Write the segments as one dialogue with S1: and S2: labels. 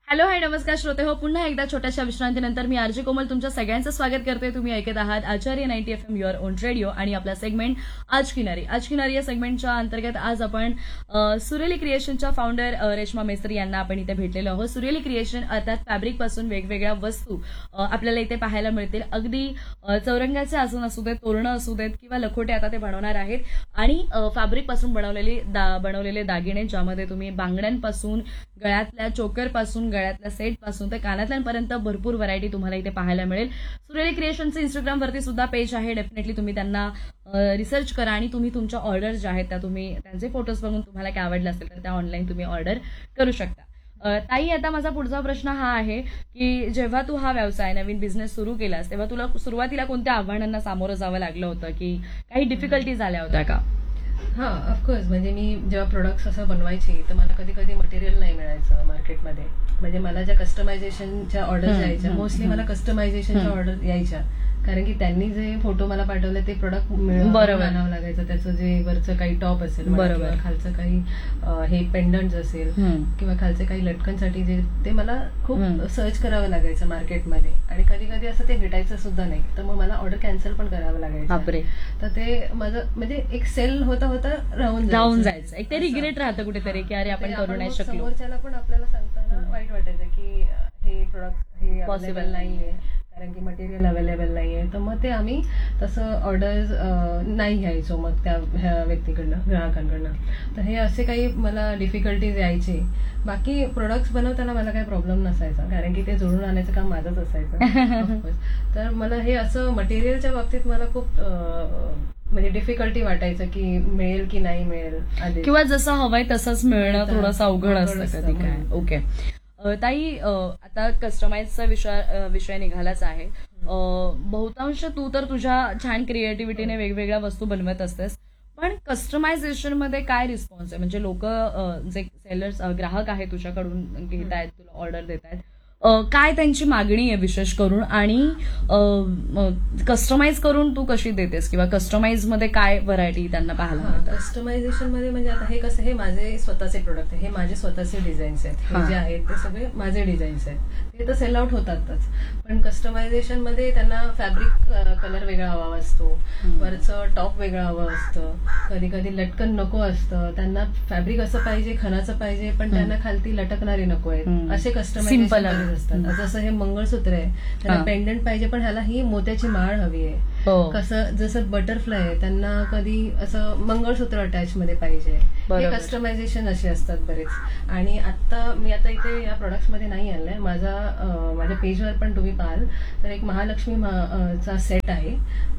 S1: Hello hi नमस्कार श्रोते हो, पुन्हा एकदा छोट्याशा विश्रांतीनंतर मी आरजे कोमल तुमच्या सगळ्यांचं स्वागत करते. तुम्ही ऐकत आहात आचार्य 90 FM युअर ओन रेडिओ आणि आपला सेगमेंट आज किनारी या सेगमेंटच्या अंतर्गत आज आपण सुरेली क्रिएशनच्या फाउंडर रेश्मा मेस्त्री यांना आपण इथे भेटलेलो आहोत. सुरेली क्रिएशन अर्थात फॅब्रिक पासून वेगवेगळ्या वस्तू आपल्याला इथे पाहायला मिळतील. अगदी चौरंगाचे आसन असू देत, तोरणं असू देत किंवा लखोटे आता ते बनवणार आहेत आणि फॅब्रिक पासून बनवलेले दागिने, ज्यामध्ये तुम्ही बांगड्यांपासून, गळ्यातल्या चोकर पासून, गळ्यातल्या सेट पासून ते कानातल्यांपर्यंत भरपूर व्हरायटी तुम्हाला इथे पाहायला मिळेल. सुरेली क्रिएशनचं इंस्टाग्रामवरती सुद्धा पेज आहे. डेफिनेटली तुम्ही त्यांना रिसर्च करा आणि तुम्ही तुमच्या ऑर्डर ज्या आहेत त्या तुम्ही त्यांचे फोटोज बघून तुम्हाला काय आवडलं असेल तर त्या ऑनलाईन तुम्ही ऑर्डर करू शकता. ताई, आता माझा पुढचा प्रश्न हा आहे की जेव्हा तू हा व्यवसाय नवीन बिझनेस सुरू केलास तेव्हा तुला सुरुवातीला कोणत्या आव्हानांना सामोरं जावं लागलं होतं की काही डिफिकल्टीज आल्या होत्या का?
S2: हां, ऑफकोर्स. म्हणजे मी जेव्हा प्रोडक्ट्स असं बनवायची तर मला कधी कधी मटेरियल नाही मिळायचं मार्केटमध्ये. म्हणजे मला ज्या कस्टमायझेशनच्या ऑर्डर यायच्या, मोस्टली मला कस्टमायझेशनच्या ऑर्डर यायच्या, कारण की त्यांनी जे फोटो मला पाठवले ते प्रोडक्ट आणावं लागायचं. त्याचं जे वरचं काही टॉप असेल, बरोबर, खालचं काही हे पेंडंट असेल किंवा खालचे काही लटकनसाठी जे ते मला खूप सर्च करावं लागायचं मार्केटमध्ये. आणि कधी कधी असं ते भेटायचं सुद्धा नाही, तर मग मला ऑर्डर कॅन्सल पण करावं लागायचं. तर ते माझं म्हणजे एक सेल होता राहून जायचं.
S1: एक ते रिग्रेट राहतं कुठेतरी की अरे आपण करू नाही शकलो.
S2: समोरच्याला पण आपल्याला सांगताना वाईट वाटायचं की हे प्रोडक्ट हे पॉसिबल नाहीये कारण की मटेरियल अवेलेबल नाहीये. तर मग ते आम्ही तसं ऑर्डर्स नाही घ्यायचो मग त्या व्यक्तीकडनं, ग्राहकांकडनं. तर हे असे काही मला डिफिकल्टीज यायचे. बाकी प्रोडक्ट्स बनवताना मला काही प्रॉब्लेम नसायचा, कारण की ते जोडून आणायचं काम माझंच असायचं. तर मला हे असं मटेरियलच्या बाबतीत मला खूप म्हणजे डिफिकल्टी वाटायचं की मिळेल की नाही मिळेल,
S1: किंवा जसं हवंय तसंच मिळणं थोडंसं अवघड असतं कधी काय. ओके ताई, आता कस्टमाइजचा विषय निघालाच आहे. बहुतांश तू तर तुझ्या छान क्रिएटिव्हिटीने वेगवेगळ्या वस्तू बनवत असतेस, पण कस्टमायझेशन मध्ये काय रिस्पॉन्स आहे? म्हणजे लोक जे सेलर्स, ग्राहक आहे तुझ्याकडून घेत आहेत, तुला ऑर्डर देत आहेत, काय त्यांची मागणी आहे विशेष करून, आणि कस्टमाइज करून तू कशी देतेस किंवा कस्टमाइज मध्ये काय व्हरायटी त्यांना पाहायला मिळतात?
S2: कस्टमायझेशन मध्ये म्हणजे आता हे कसं, हे माझे स्वतःचे प्रोडक्ट आहे, हे माझे स्वतःचे डिझाईन्स आहेत. हे जे आहेत ते सगळे माझे डिझाईन्स आहेत. ते तर सेल आउट होतातच, पण कस्टमायझेशन मध्ये त्यांना फॅब्रिक कलर वेगळा हवा असतो, वरचं टॉप वेगळं हवं असतं, कधी कधी लटकन नको असतं, त्यांना फॅब्रिक असं पाहिजे, खणाचं पाहिजे, पण त्यांना खालती लटकणारी नको आहेत, असे कस्टमायझेशन असतात. जसं हे मंगळसूत्र आहे, त्याला पेंडंट पाहिजे पण ह्याला ही मोत्याची माळ हवी आहे. कसं जसं बटरफ्लाय आहे, त्यांना कधी असं मंगळसूत्र अटॅच मध्ये पाहिजे. हे कस्टमायझेशन असे असतात बरेच. आणि मी आता इथे या प्रोडक्ट्स मध्ये नाही आणलंय, माझ्या पेजवर पण तुम्ही पाहाल तर एक महालक्ष्मी चा सेट आहे,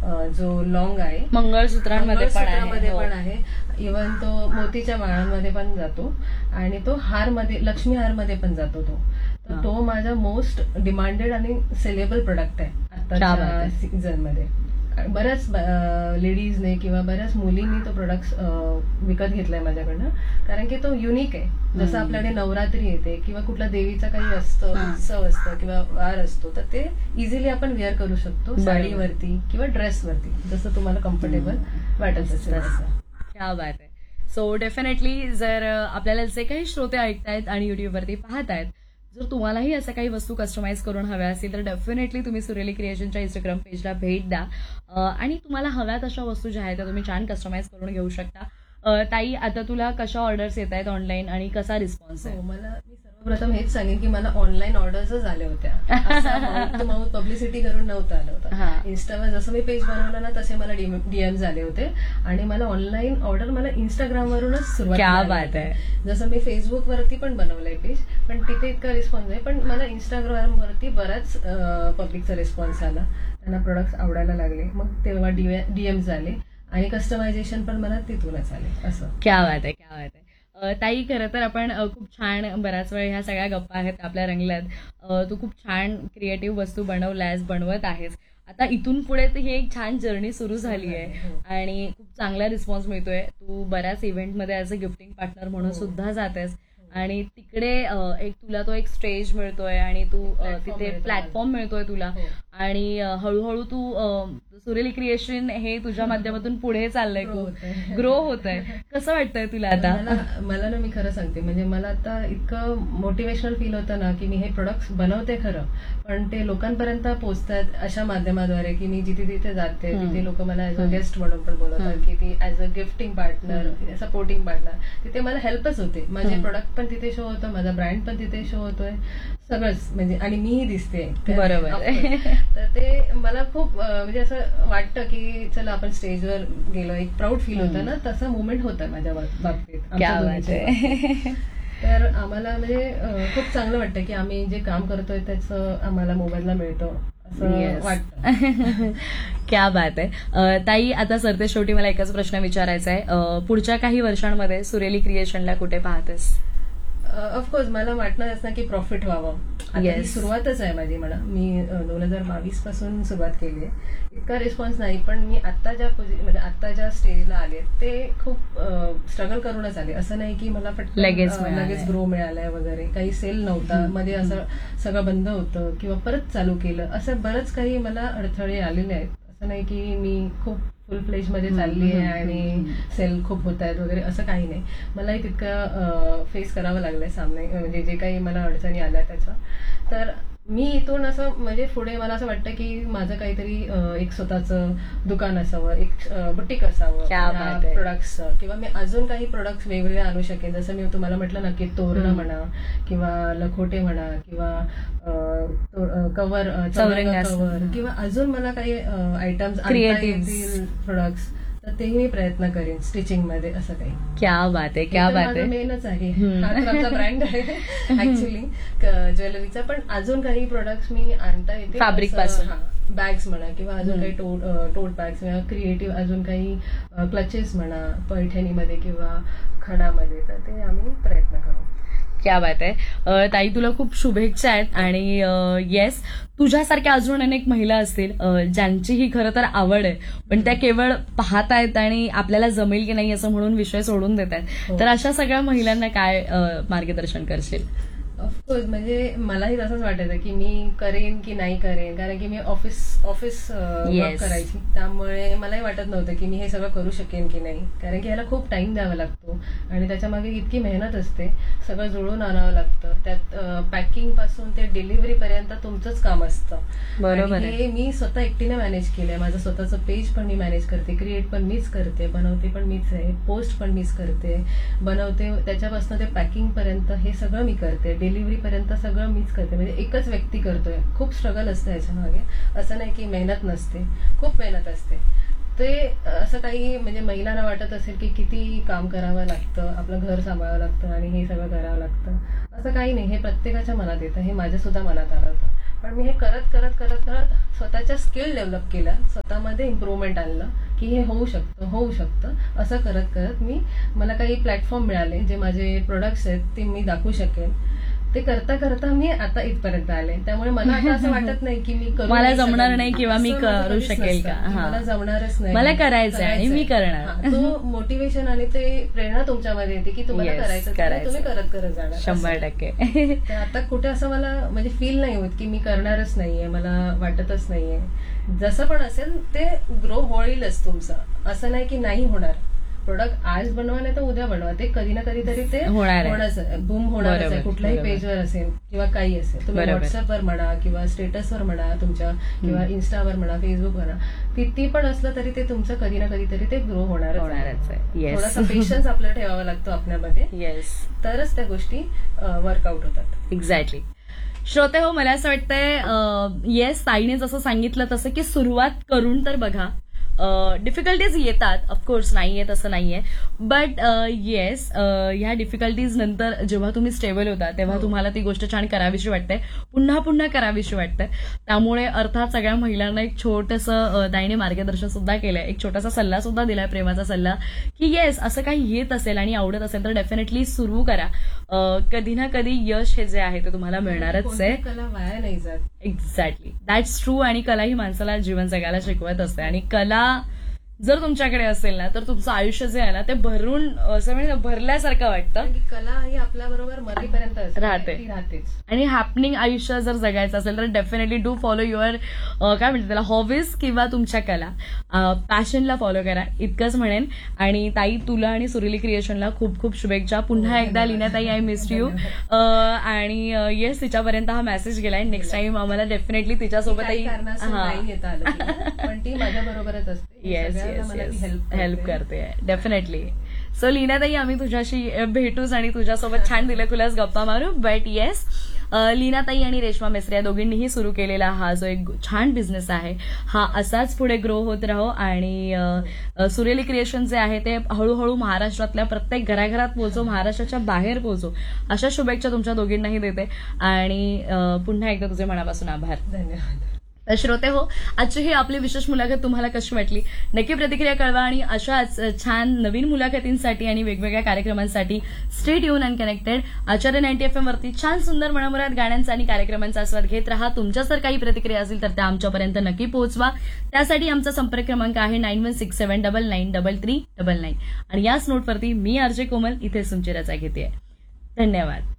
S2: जो लॉंग आहे, मंगळसूत्रांमध्ये पण आहे, इव्हन तो मोतीच्या माळांमध्ये पण जातो आणि तो हारमध्ये, लक्ष्मी हारमध्ये पण जातो. तो माझा मोस्ट डिमांडेड आणि सेलेबल प्रोडक्ट आहे आताच्या सीझन मध्ये. बऱ्याच लेडीजने किंवा बऱ्याच मुलींनी तो प्रोडक्ट विकत घेतलाय माझ्याकडनं, कारण की तो युनिक आहे. जसं आपल्याकडे नवरात्री येते किंवा कुठला देवीचा काही असतं, उत्सव असतं किंवा वार असतो, तर ते इझिली आपण वेअर करू शकतो साडीवरती किंवा ड्रेसवरती, जसं तुम्हाला कम्फर्टेबल वाटत असेल तसं.
S1: क्या बात आहे. सो डेफिनेटली जर आपल्याला जे काही श्रोते ऐकतायत आणि युट्यूबवरती पाहतायत, जर तुम्हालाही असं काही वस्तू कस्टमाइज करून हव्या असतील तर डेफिनेटली तुम्ही सुरेली क्रिएशनच्या इंस्टाग्राम पेजला भेट द्या आणि तुम्हाला हव्यात अशा वस्तू ज्या आहेत त्या तुम्ही छान कस्टमाइज करून घेऊ शकता. ताई, आता तुला कशा ऑर्डर्स येत आहेत ऑनलाईन आणि कसा रिस्पॉन्स आहे?
S2: मी सर्वप्रथम हेच सांगेन की मला ऑनलाईन ऑर्डर्सच आल्या होत्या, माउथ टू माउथ पब्लिसिटी करून नव्हतं आलं होतं. इन्स्टावर जसं मी पेज बनवलं ना तसे मला डीएम्स आले होते आणि मला ऑनलाईन ऑर्डर मला इंस्टाग्रामवरूनच सुरुवात.
S1: क्या बात आहे.
S2: जसं मी फेसबुक वरती पण बनवलंय पेज, पण तिथे इतका रिस्पॉन्स नाही, पण मला इंस्टाग्राम वरती बराच पब्लिकचा रिस्पॉन्स आला, त्यांना प्रोडक्ट्स आवडायला लागले, मग तेव्हा डीएम्स आले आणि कस्टमायझेशन पण मला तिथूनच आले. असं.
S1: क्या बात आहे, क्या बात आहे. ताई, खरं तर आपण खूप छान, बऱ्याच वेळ ह्या सगळ्या गप्पा आहेत आपल्या रंगल्यात. तू खूप छान क्रिएटिव्ह वस्तू बनवत आहेस. आता इथून पुढे ही एक छान जर्नी सुरू झाली आहे आणि खूप चांगला रिस्पॉन्स मिळतोय. तू बऱ्याच इव्हेंटमध्ये ॲज अ गिफ्टिंग पार्टनर म्हणून सुद्धा जातेस आणि तिकडे तुला तो एक स्टेज मिळतोय आणि तू तिथे प्लॅटफॉर्म मिळतोय तुला, आणि हळूहळू तू सुरेली क्रिएशन हे तुझ्या माध्यमातून पुढे चाललंय, खूप ग्रो होत आहे. कसं वाटतंय तुला आता?
S2: मला ना, मी खरं सांगते, म्हणजे मला आता इतकं मोटिवेशनल फील होतं ना, की मी हे प्रोडक्ट्स बनवते खरं, पण ते लोकांपर्यंत पोहोचतात अशा माध्यमाद्वारे की मी जिथे तिथे जाते तिथे लोक मला ऍज अ गेस्ट म्हणून पण बोलवतात, की ती as a gifting partner, supporting partner. तिथे मला हेल्पच होते. माझे प्रोडक्ट पण तिथे शो होतं, माझा ब्रँड पण तिथे शो होतोय, सगळंच म्हणजे, आणि मीही दिसते.
S1: बरोबर.
S2: तर ते मला खूप म्हणजे असं वाटतं की चला आपण स्टेजवर गेलो, एक प्राऊड फील होतं ना, तसं मुवमेंट होतं माझ्या बाबतीत, आमच्या दोघींच्या बाबतीत. तर आम्हाला म्हणजे खूप चांगलं वाटतं की आम्ही जे काम करतोय त्याचं आम्हाला मोबदला मिळतो असं वाटतं.
S1: क्या बात आहे. ताई, आता सरते शेवटी मला एकच प्रश्न विचारायचा आहे. पुढच्या काही वर्षांमध्ये सुरेली क्रिएशनला कुठे पाहतेस?
S2: ऑफकोर्स मला वाटणारच ना की प्रॉफिट व्हावं. आता ही सुरुवातच आहे माझी. म्हणा, मी 2022 पासून सुरुवात केली आहे. इतका रिस्पॉन्स नाही, पण मी आता म्हणजे आता ज्या स्टेजला आले ते खूप स्ट्रगल करूनच आले. असं नाही की मला पटकन लगेच ग्रो मिळालाय वगैरे. काही सेल नव्हता, मध्ये असं सगळं बंद होतं किंवा परत चालू केलं, असं बरंच काही मला अडथळे आलेले आहेत. असं नाही की मी खूप फुल फ्लेज मध्ये चालली आहे आणि सेल खूप होत आहेत वगैरे, असं काही नाही. मलाही तितकं फेस करावं लागलंय सामने, म्हणजे जे काही मला अडचणी आल्या त्याचा. तर मी इथून असं म्हणजे पुढे मला असं वाटतं की माझं काहीतरी एक स्वतःचं दुकान असावं, एक बुटीक असावं प्रोडक्ट्सचं, किंवा मी अजून काही प्रोडक्ट्स वेगवेगळे आणू शकेन. जसं मी तुम्हाला म्हटलं ना की तोरणं म्हणा किंवा लखोटे म्हणा किंवा कव्हर कव्हर किंवा अजून मला काही आयटम्स आणता येतील प्रोडक्ट्स, तर तेही मी प्रयत्न करेन स्टिचिंग मध्ये. असं काही.
S1: क्या बात आहे, क्या बात आहे.
S2: मेनच आहे, हा तर आमचा ब्रँड आहे ऍक्च्युली ज्वेलरीचा. पण अजून काही प्रोडक्ट्स मी आणता येते
S1: फॅब्रिक पासून,
S2: बॅग्स म्हणा किंवा अजून काही टोट बॅग्स किंवा क्रिएटिव्ह अजून काही क्लचेस म्हणा पैठणीमध्ये किंवा खणामध्ये, तर ते आम्ही प्रयत्न करू.
S1: क्या बात आहे. ताई, तुला खूप शुभेच्छा आहेत. आणि येस, तुझ्यासारख्या अजून अनेक महिला असतील ज्यांची ही खरं तर आवड आहे, पण त्या केवळ पाहतायत आणि आपल्याला जमेल की नाही असं म्हणून विषय सोडून देत आहेत. तर अशा सगळ्या महिलांना काय मार्गदर्शन करशील?
S2: ऑफकोर्स म्हणजे मलाही तसंच वाटायचं की मी करेन की नाही करेन, कारण की मी ऑफिस वर्क करायची, त्यामुळे मलाही वाटत नव्हतं की मी हे सगळं करू शकेन की नाही, कारण की ह्याला खूप टाइम द्यावा लागतो आणि त्याच्या मागे इतकी मेहनत असते, सगळं जुळून आणावं लागतं. त्यात पॅकिंग पासून ते डिलिव्हरी पर्यंत तुमचंच काम असतं. बरोबर. हे मी स्वतः एकटीने मॅनेज केलंय. माझं स्वतःचं पेज पण मी मॅनेज करते, क्रिएट पण मीच करते, बनवते पण मीच आहे, पोस्ट पण मीच करते, बनवते, त्याच्यापासून ते पॅकिंग पर्यंत हे सगळं मी करते, डिलिव्हरी पर्यंत सगळं मीच करते. म्हणजे एकच व्यक्ती करतोय. खूप स्ट्रगल असतं याच्या मागे, असं नाही की मेहनत नसते, खूप मेहनत असते. ते असं काही म्हणजे महिलांना वाटत असेल की किती काम करावं लागतं, आपलं घर सांभाळावं लागतं आणि हे सगळं करावं लागतं, असं काही नाही. हे प्रत्येकाच्या मनात येतं, हे माझ्या सुद्धा मनात आलं होतं. पण मी हे करत करत करत करत स्वतःच्या स्किल डेव्हलप केल्या, स्वतःमध्ये इम्प्रूव्हमेंट आणलं की हे होऊ शकतं. असं करत करत मला काही प्लॅटफॉर्म मिळाले, जे माझे प्रोडक्ट्स आहेत ते मी दाखवू शकेन. ते करता करता मी आता इथपर्यंत आले. त्यामुळे मला आता असं वाटत नाही की मी
S1: मला जमणार नाही किंवा मी करू शकेल का,
S2: मला जमणारच नाही,
S1: मला करायचं आणि मी करणार.
S2: तो मोटिवेशन आणि ते प्रेरणा तुमच्यामध्ये येते की तुम्हाला करायचं, तुम्ही करत जाणार
S1: 100%.
S2: आता कुठे असं मला म्हणजे फील नाही होत की मी करणारच नाहीये, मला वाटतच नाहीये. जसं पण असेल ते ग्रो होईलच तुमचं, असं नाही की नाही होणार. प्रोडक्ट आज बनवा नाही तर उद्या बनवा, ते कधी ना कधी तरी ते होणारच आहे, बूम होणारच आहे. कुठल्याही पेजवर असेल किंवा काही असेल, तुम्ही व्हॉट्सअपवर म्हणा किंवा स्टेटसवर म्हणा तुमच्या, किंवा इन्स्टावर म्हणा, फेसबुक म्हणा, किती पण असलं तरी ते तुमचं कधी ना कधीतरी ते ग्रो होणारच आहे. थोडासा पेशन्स आपल्याला ठेवावा लागतो आपल्यामध्ये, तरच त्या गोष्टी वर्कआउट होतात.
S1: एक्झॅक्टली. श्रोते हो, मला असं वाटतंय येस, ताईने जसं सांगितलं तसं की सुरुवात करून तर बघा. डिफिकल्टीज येतात, ऑफकोर्स नाहीये तसं नाहीये, बट येस, ह्या डिफिकल्टीज नंतर जेव्हा तुम्ही स्टेबल होता तेव्हा तुम्हाला ती गोष्ट छान करावीशी वाटते, पुन्हा पुन्हा करावीशी वाटते. त्यामुळे अर्थात सगळ्या महिलांना एक छोटंसं ताईने मार्गदर्शन सुद्धा केलंय, एक छोटासा सल्ला सुद्धा दिलाय, प्रेमाचा सल्ला, की येस असं काही येत असेल आणि आवडत असेल तर डेफिनेटली सुरू करा. कधी ना कधी यश हे जे आहे ते तुम्हाला मिळणारच आहे.
S2: कला वाया नाही जात.
S1: Exactly, that's true. आणि कला ही माणसाला जीवन जगायला शिकवत असते आणि कला जर तुमच्याकडे असेल ना तर तुमचं आयुष्य जे आहे ना ते भरून असं म्हणजे भरल्यासारखं वाटतं.
S2: कारण की कला ही आपल्या बरोबर मरेपर्यंत असते,
S1: राहते.
S2: ती राहतेच.
S1: आणि हॅपनिंग आयुष्य जर जगायचं असेल तर डेफिनेटली डू फॉलो युअर काय म्हणतात त्याला हॉबीज किंवा तुमच्या कला पॅशनला फॉलो करा इतकंच म्हणेन. आणि ताई तुला आणि सुरेली क्रिएशनला खूप खूप शुभेच्छा. पुन्हा एकदा लीनाताई आय मिस्ड यू. आणि येस तिच्यापर्यंत हा मेसेज गेलाय. नेक्स्ट टाइम आम्हाला डेफिनेटली तिच्यासोबत
S2: काही कारणास्तव नाही येता आलं तिला. पण ती माझ्या बरोबरच असते.
S1: येस
S2: सगळ्यांना
S1: येस
S2: मला ती
S1: येस
S2: help
S1: हेल्प करते डेफिनेटली. सो लीनाताई आम्ही तुझ्याशी भेटूच आणि तुझ्यासोबत छान दिलखुलास गप्पा मारू. बट येस लीनाताई आणि रेश्मा मेस्त्री या दोघींनीही सुरू केलेला हा जो एक छान बिझनेस आहे हा असाच पुढे ग्रो होत राहो. आणि सुरेली क्रिएशन जे आहे ते हळूहळू महाराष्ट्रातल्या प्रत्येक घराघरात पोहोचो, महाराष्ट्राच्या बाहेर पोहोचो अशा शुभेच्छा तुमच्या दोघींनाही देते. आणि पुन्हा एकदा तुझे मनापासून आभार.
S2: धन्यवाद.
S1: तर श्रोते हो, आजची ही आपली विशेष मुलाखत तुम्हाला कशी वाटली नक्की प्रतिक्रिया कळवा. आणि अशाच छान नवीन मुलाखतींसाठी आणि वेगवेगळ्या कार्यक्रमांसाठी stay tune and connected. Acharya 90 FM वरती छान सुंदर मनमुराद गाण्यांचा आणि कार्यक्रमांचा आस्वाद घेत राहा. तुमच्या जर काही प्रतिक्रिया असतील तर त्या आमच्यापर्यंत नक्की पोहोचवा. त्यासाठी आमचा संपर्क क्रमांक आहे 9167993399. आणि याच नोटवरती मी आरजे कोमल इथे तुमची रजा घेते. धन्यवाद.